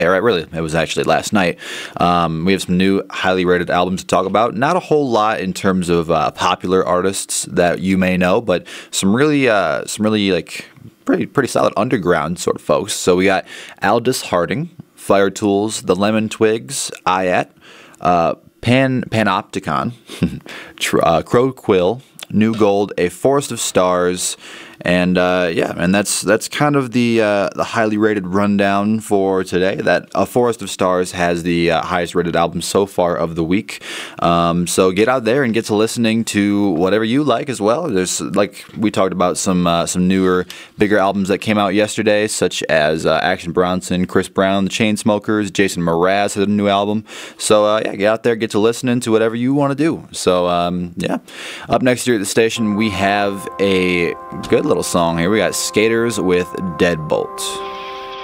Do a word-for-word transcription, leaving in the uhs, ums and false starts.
Right, really, it was actually last night. Um, we have some new highly rated albums to talk about. Not a whole lot in terms of uh, popular artists that you may know, but some really, uh, some really like pretty, pretty solid underground sort of folks. So we got Aldous Harding, Fire Tools, The Lemon Twigs, Ayat, uh, Pan Panopticon, uh, Crow Quill, New Gold, A Forest of Stars, and uh, yeah, and that's that's kind of the uh, the highly rated rundown for today. That A Forest of Stars has the uh, highest rated album so far of the week. Um, so get out there and get to listening to whatever you like as well. There's, like we talked about, some uh, some newer, bigger albums that came out yesterday, such as uh, Action Bronson, Chris Brown, The Chainsmokers, Jason Mraz had a new album. So uh, yeah, get out there, get to listening to whatever you want to do. So um, yeah, up next here at the station we have a good little song here. We got Skaters with Deadbolt.